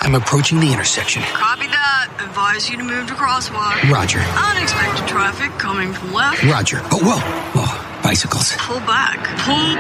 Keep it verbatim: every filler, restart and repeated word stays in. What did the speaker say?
I'm approaching the intersection. Copy that. Advise you to move to crosswalk. Roger. Unexpected traffic coming from left. Roger. Oh, whoa. Whoa. Bicycles. Pull back. Pull